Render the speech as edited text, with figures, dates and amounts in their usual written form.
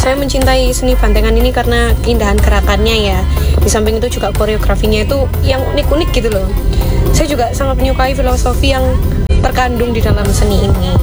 Saya mencintai seni bantengan ini karena keindahan gerakannya ya. Di samping itu juga koreografinya itu yang unik-unik gitu loh. Saya juga sangat menyukai filosofi yang terkandung di dalam seni ini.